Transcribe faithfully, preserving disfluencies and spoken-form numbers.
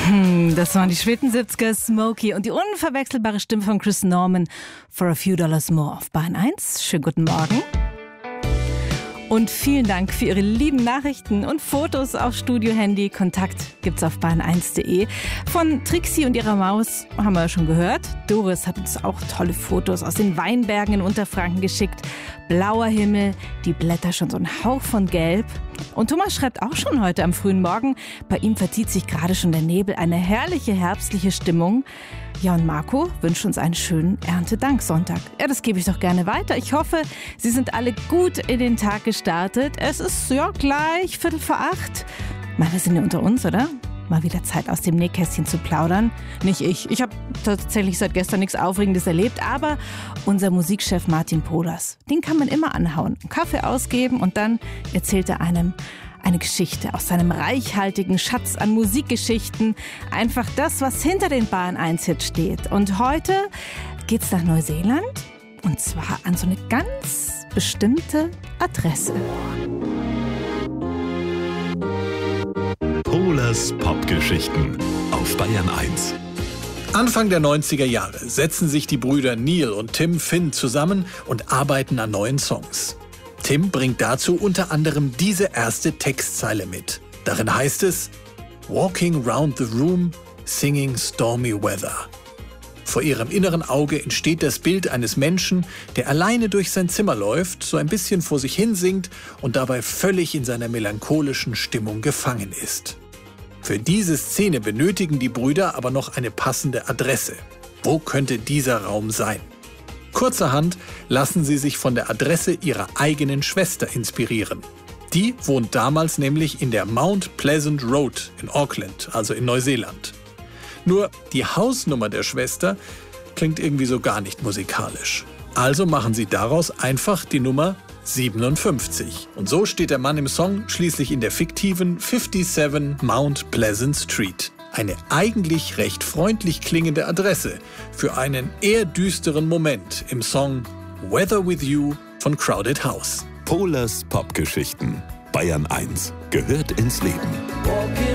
Hm, das waren die späten siebziger, Smokey und die unverwechselbare Stimme von Chris Norman, For a Few Dollars More auf Bahn eins. Schönen guten Morgen. Und vielen Dank für Ihre lieben Nachrichten und Fotos auf Studio-Handy. Kontakt gibt's auf bahn eins punkt de. Von Trixie und ihrer Maus haben wir ja schon gehört. Doris hat uns auch tolle Fotos aus den Weinbergen in Unterfranken geschickt. Blauer Himmel, die Blätter schon so ein Hauch von Gelb. Und Thomas schreibt auch schon heute am frühen Morgen, bei ihm verzieht sich gerade schon der Nebel, eine herrliche herbstliche Stimmung. Ja, und Marco wünscht uns einen schönen Erntedanksonntag. Ja, das gebe ich doch gerne weiter. Ich hoffe, Sie sind alle gut in den Tag gestartet. Es ist ja gleich Viertel vor acht. Mal, wir sind ja unter uns, oder? Mal wieder Zeit, aus dem Nähkästchen zu plaudern. Nicht ich. Ich habe tatsächlich seit gestern nichts Aufregendes erlebt, aber unser Musikchef Martin Pohlers, den kann man immer anhauen. Einen Kaffee ausgeben und dann erzählt er einem eine Geschichte aus seinem reichhaltigen Schatz an Musikgeschichten. Einfach das, was hinter den Bahn eins Hits steht. Und heute geht's nach Neuseeland. Und zwar an so eine ganz bestimmte Adresse. Pohlers Popgeschichten auf Bayern eins. Anfang der neunziger Jahre setzen sich die Brüder Neil und Tim Finn zusammen und arbeiten an neuen Songs. Tim bringt dazu unter anderem diese erste Textzeile mit. Darin heißt es: Walking round the room, singing stormy weather. Vor ihrem inneren Auge entsteht das Bild eines Menschen, der alleine durch sein Zimmer läuft, so ein bisschen vor sich hin singt und dabei völlig in seiner melancholischen Stimmung gefangen ist. Für diese Szene benötigen die Brüder aber noch eine passende Adresse. Wo könnte dieser Raum sein? Kurzerhand lassen sie sich von der Adresse ihrer eigenen Schwester inspirieren. Die wohnt damals nämlich in der Mount Pleasant Road in Auckland, also in Neuseeland. Nur die Hausnummer der Schwester klingt irgendwie so gar nicht musikalisch. Also machen sie daraus einfach die Nummer siebenundfünfzig. Und so steht der Mann im Song schließlich in der fiktiven siebenundfünfzig Mount Pleasant Street. Eine eigentlich recht freundlich klingende Adresse für einen eher düsteren Moment im Song Weather With You von Crowded House. Pohlers Popgeschichten. Bayern eins gehört ins Leben.